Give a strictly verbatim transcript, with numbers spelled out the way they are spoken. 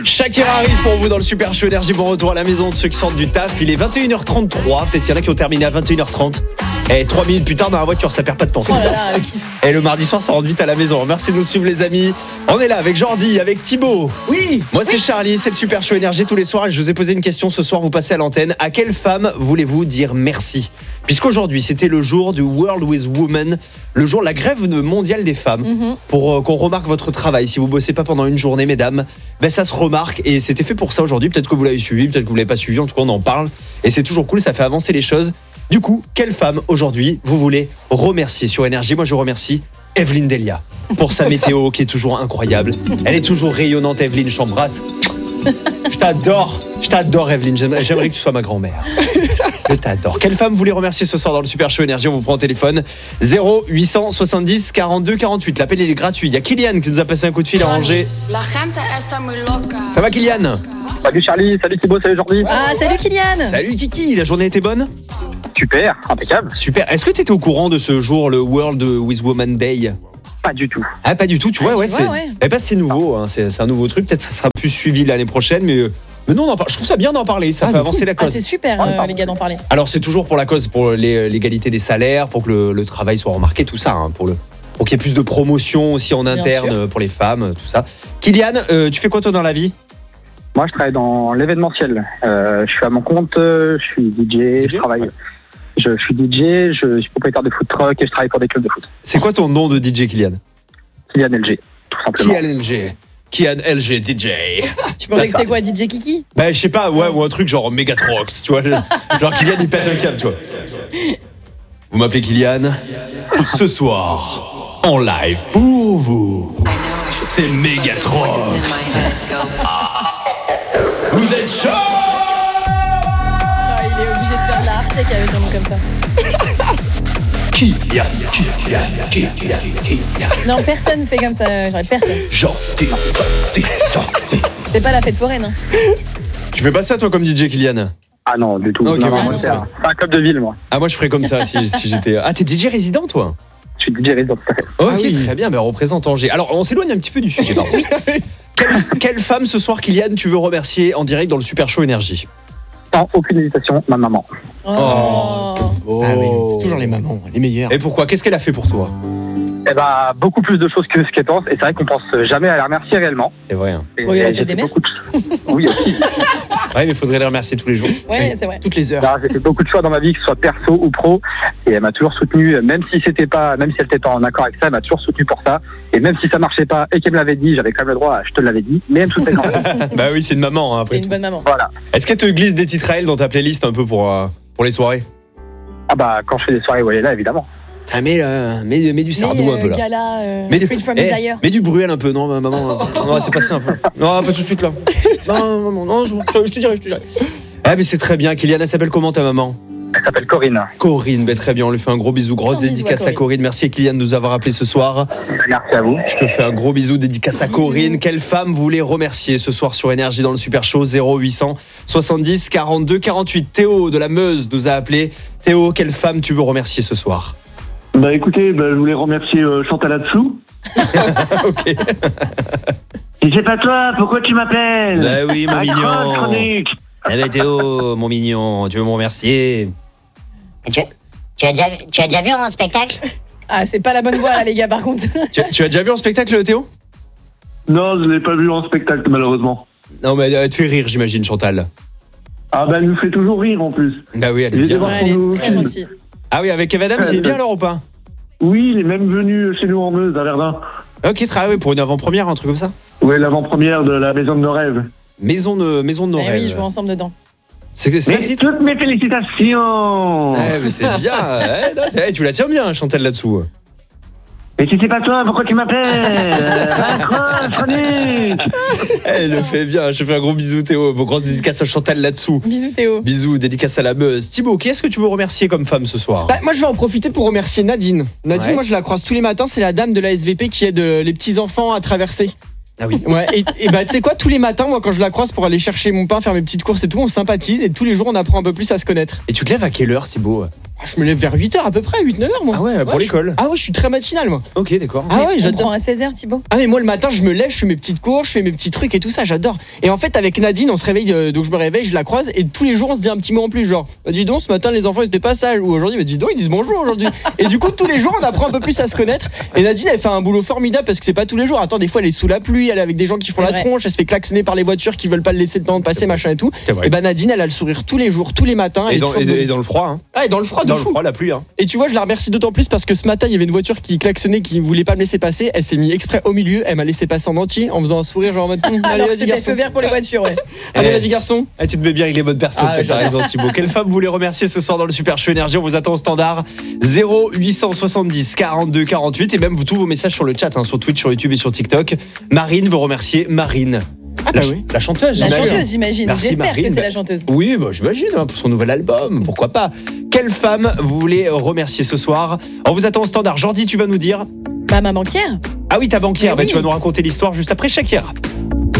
Shakira arrive pour vous dans le Super Show Énergie. Bon retour à la maison de ceux qui sortent du taf. Il est vingt et une heures trente-trois. Peut-être qu'il y en a qui ont terminé à vingt et une heures trente. Et trois minutes plus tard dans la voiture, ça perd pas de temps. Oh là là, le kiff. Et le mardi soir, ça rentre vite à la maison. Merci de nous suivre les amis. On est là avec Jordi, avec Thibaut. Oui. Moi c'est Charlie, c'est le Super Show Énergie tous les soirs. Et je vous ai posé une question ce soir, vous passez à l'antenne. À quelle femme voulez-vous dire merci ? Puisqu'aujourd'hui c'était le jour du World with Women, le jour de la grève mondiale des femmes. Mhm. Pour euh, qu'on remarque votre travail. Si vous bossez pas pendant une journée, mesdames, ben ça se remarque. Et c'était fait pour ça aujourd'hui. Peut-être que vous l'avez suivi, peut-être que vous l'avez pas suivi. En tout cas, on en parle. Et c'est toujours cool, ça fait avancer les choses. Du coup, quelle femme aujourd'hui vous voulez remercier sur Énergie ? Moi, je remercie Evelyne Delia pour sa météo qui est toujours incroyable. Elle est toujours rayonnante, Evelyne, je t'embrasse. Je t'adore, je t'adore Evelyne, j'aimerais, j'aimerais que tu sois ma grand-mère. Je t'adore. Quelle femme vous voulez remercier ce soir dans le Super Show Énergie ? On vous prend au téléphone zéro huit cent soixante-dix quarante-deux quarante-huit. L'appel il est gratuit. Il y a Kylian qui nous a passé un coup de fil à Angers. Ça va Kylian ? Salut Charlie, salut Thibaut, salut Jordi. Ah, salut Kylian. Salut Kiki, la journée était bonne ? Super, impeccable. Super. Est-ce que tu étais au courant de ce jour, le World with Women Day ? Pas du tout. Ah, pas du tout, tu vois, Ah, ouais, tu c'est, vois, ouais. eh ben, c'est nouveau, hein, c'est, c'est un nouveau truc. Peut-être que ça sera plus suivi l'année prochaine, mais, euh, mais non, on en parle. Je trouve ça bien d'en parler, ça Ah, fait de avancer fou. la Ah, cause. c'est super, euh, les gars, d'en parler. Alors, c'est toujours pour la cause, pour les- l'égalité des salaires, pour que le, le travail soit remarqué, tout ça, hein, pour, le, pour qu'il y ait plus de promotion aussi en interne sûr. euh, pour les femmes, tout ça. Kylian, euh, tu fais quoi toi dans la vie ? Moi, je travaille dans l'événementiel. Euh, je suis à mon compte, euh, je suis D J, D J, je travaille. ouais. Je suis D J, je suis propriétaire de food truck et je travaille pour des clubs de foot. C'est quoi ton nom de D J, Kylian ? Kylian L G, tout simplement. Kylian L G. Kylian L G, D J. Tu pensais que Ça, c'était quoi, D J Kiki? Bah, je sais pas, ouais, ou un truc genre Megatrox, tu vois. Genre Kylian, il pète un câble, tu vois. Vous m'appelez Kylian ? Ce soir, en live pour vous, c'est Megatrox. Vous êtes chaud ? Ah, il est obligé de faire de la Artec avec un nom comme ça. Kylian, Kylian, Kylian, Kylian. Non, personne fait comme ça, j'arrête, personne. Gentil, gentil, gentil. C'est pas la fête foraine, hein. Tu fais pas ça, toi, comme D J, Kylian ? Ah non, du tout. Ok, non, ouais, non, non, c'est ça un, va. c'est un club de ville, moi. Ah, moi, je ferais comme ça si, si j'étais. Ah, t'es D J résident, toi ? Je suis D J résident. Ok, Ah oui. très bien, mais représente Angers. Alors, on s'éloigne un petit peu du sujet, pardon. quelle, quelle femme ce soir, Kylian, tu veux remercier en direct dans le Super Show Énergie ? Sans aucune hésitation, ma maman. Oh. Oh. Ah oui, c'est toujours les mamans, les meilleures. Et pourquoi ? Qu'est-ce qu'elle a fait pour toi ? Eh ben, beaucoup plus de choses que ce qu'elle pense. Et c'est vrai qu'on pense jamais à la remercier réellement. C'est vrai. Hein. Et Bon, il y a la j'ai fête des fait mères. beaucoup de... Oui, aussi. Ouais, mais il faudrait la remercier tous les jours. Ouais, c'est vrai. Toutes les heures. Alors, j'ai fait beaucoup de choix dans ma vie, que ce soit perso ou pro, et elle m'a toujours soutenu, même si c'était pas, même si elle n'était pas en accord avec ça, elle m'a toujours soutenu pour ça. Et même si ça marchait pas et qu'elle me l'avait dit, j'avais quand même le droit, je te l'avais dit, mais elle me soutenait quand même. Bah oui, c'est une maman, hein, C'est après une tout. bonne maman. Voilà. Est-ce qu'elle te glisse des titres à elle dans ta playlist un peu pour, euh, pour les soirées ? Ah bah, quand je fais des soirées où elle est là, évidemment. Ah, mais, euh, mais, mais du sardou Mais, un peu là. Gala, euh, Mais du, Freed from eh, Desire. mais du bruel un peu, non, ma maman. Non, c'est passé un peu. Non, pas tout de suite là. Non, non, non, non je, je te dirai, je te dirai. Ah, mais c'est très bien. Kylian, elle s'appelle comment ta maman ? Elle s'appelle Corinne. Corinne, bah, très bien, on lui fait un gros bisou. Grosse Gros bisou dédicace à à Corinne. Merci Kylian de nous avoir appelé ce soir. Merci à vous. Je te fais un gros bisou, dédicace à Corinne. Quelle femme vous voulez remercier ce soir sur Énergie dans le Super Show ? Zéro huit cent soixante-dix quarante-deux quarante-huit. Théo de la Meuse nous a appelé. Théo, quelle femme tu veux remercier ce soir ? Bah écoutez, bah, je voulais remercier euh, Chantal Atsou. Ok. Si c'est pas toi, pourquoi tu m'appelles? Bah oui, mon Accroche, mignon. chronique. Eh ben Théo, mon mignon, tu veux me remercier ? Tu, tu, as déjà, tu as déjà vu un spectacle? Ah, c'est pas la bonne voie là, les gars, par contre. tu, tu as déjà vu un spectacle, Théo ? Non, je l'ai pas vu en spectacle malheureusement. Non, mais elle te fait rire, j'imagine, Chantal. Ah bah elle nous fait toujours rire en plus. Bah oui, elle est Il est bien. devant. Ouais, elle est Nous, très film. gentille. Ah oui, avec Kev Adams, il est bien alors ou pas ? Oui, il est même venu chez nous en Meuse, à Verdun. Ok, très bien, pour une avant-première, un truc comme ça. Ouais, l'avant-première de la Maison de nos rêves. Maison de, maison de nos Eh rêves. oui, je vois ensemble dedans. C'est c'est ça le Mais titre ? toutes mes félicitations. Ouais, mais c'est bien. Ouais, non, c'est- ouais, tu la tiens bien, Chantal, là-dessous. Et si c'est pas toi, pourquoi tu m'appelles? Accroche, chronique. Elle le fait bien. Je fais un gros bisou, Théo. Bon, grosse dédicace à Chantal là-dessous. Bisous, Théo. Bisous, dédicace à la Meuse. Thibaut, qui est-ce que tu veux remercier comme femme ce soir ? Bah, moi, je vais en profiter pour remercier Nadine. Nadine, Ouais. moi, je la croise tous les matins. C'est la dame de la S V P qui aide euh, les petits-enfants à traverser. Ah oui. Ouais, et, et bah, tu sais quoi, tous les matins, moi, quand je la croise pour aller chercher mon pain, faire mes petites courses et tout, on sympathise et tous les jours, on apprend un peu plus à se connaître. Et tu te lèves à quelle heure, Thibaut ? Je me lève vers huit heures à peu près, huit neuf heures moi. Ah ouais, pour je- l'école. Ah ouais, je suis très matinal moi. Ok, d'accord. Ah ouais, On j'adore. prend à seize heures, Thibaut. Ah mais moi le matin je me lève, je fais mes petites courses, je fais mes petits trucs et tout ça, j'adore. Et en fait avec Nadine on se réveille, euh, donc je me réveille, je la croise et tous les jours on se dit un petit mot en plus, genre bah, dis donc ce matin les enfants ils étaient pas sages, ou aujourd'hui bah, dis donc ils disent bonjour aujourd'hui. Et du coup tous les jours on apprend un peu plus à se connaître. Et Nadine elle fait un boulot formidable parce que c'est pas tous les jours. Attends, des fois elle est sous la pluie, elle est avec des gens qui font C'est la vrai. tronche, elle se fait klaxonner par les voitures qui veulent pas le laisser le temps de passer, machin et tout. C'est vrai. Et bah Nadine elle a le sourire tous les jours, tous les matins. elle Et est dans, toujours et, de- et dans le froid, hein. Ah, et dans le froid de Dans le fou. froid, la pluie, hein. Et tu vois, je la remercie d'autant plus parce que ce matin, il y avait une voiture qui klaxonnait, qui voulait pas me laisser passer. Elle s'est mise exprès au milieu, elle m'a laissé passer en entier en faisant un sourire, genre en mode hum, allez, Alors vas-y, c'était garçon. feu vert pour les voitures, ouais. Allez, Eh. vas-y, garçon. Ah, tu te mets bien avec les bonnes personnes, Ah, toi, t'as j'adore. raison Thibaut. Quelle femme vous voulez remercier ce soir dans le Super Show Énergie? On vous attend au standard zéro huit cent soixante-dix quarante-deux quarante-huit et même vous tous vos messages sur le chat, hein, sur Twitch, sur YouTube et sur TikTok. Marine veut remercier Marine. Ah, La, bah oui. la chanteuse, La j'imagine. chanteuse, j'imagine. Merci, J'espère Marine. que c'est Bah, la chanteuse. Oui, bah, j'imagine, hein, pour son nouvel album, pourquoi pas. Quelle femme vous voulez remercier ce soir? On vous attend au standard. Jordi, tu vas nous dire. Bah, ma banquière. Ah oui, ta banquière, Mais bah, oui. tu vas nous raconter l'histoire juste après Shakira.